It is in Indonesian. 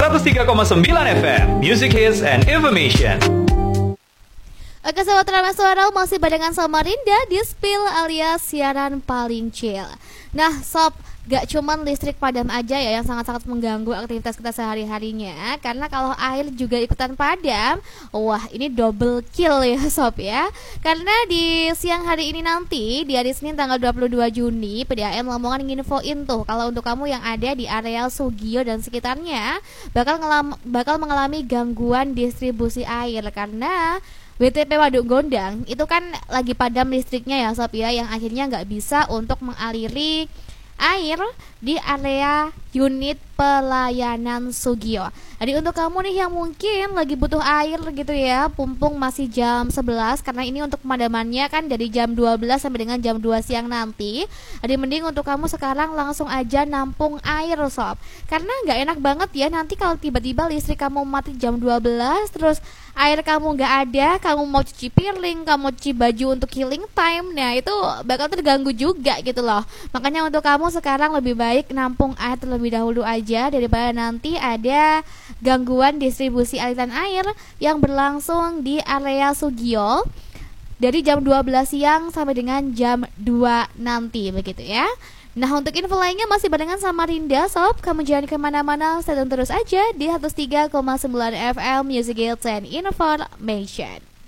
103,9 FM Music Hits and Information. Oke sobat Ramasuara, masih barengan sama Rinda di Spill alias siaran paling chill. Nah sob, gak cuman listrik padam aja ya yang sangat-sangat mengganggu aktivitas kita sehari-harinya. Karena kalau air juga ikutan padam, wah ini double kill ya sob ya. Karena di siang hari ini nanti, di hari Senin tanggal 22 Juni, PDAM Lamongan nginfoin tuh kalau untuk kamu yang ada di areal Sugio dan sekitarnya bakal mengalami gangguan distribusi air. Karena WTP Waduk Gondang itu kan lagi padam listriknya ya sob ya, yang akhirnya nggak bisa untuk mengaliri air di area unit pelayanan Sugio. Jadi untuk kamu nih yang mungkin lagi butuh air gitu ya, pumpung masih jam 11 karena ini untuk pemadamannya kan dari jam 12 sampai dengan jam 2 siang nanti. Jadi mending untuk kamu sekarang langsung aja nampung air sob. Karena nggak enak banget ya nanti kalau tiba-tiba listrik kamu mati jam 12 terus air kamu nggak ada, kamu mau cuci piring, kamu mau cuci baju untuk healing time, nah itu bakal terganggu juga gitu loh. Makanya untuk kamu sekarang lebih baik nampung air terlebih dahulu aja daripada nanti ada gangguan distribusi aliran air yang berlangsung di area Sugio dari jam 12 siang sampai dengan jam 2 nanti begitu ya. Nah untuk info lainnya masih barengan sama Rinda sob, kamu jangan kemana-mana, stay tune terus aja di 103,9 FM Music Hits and Information.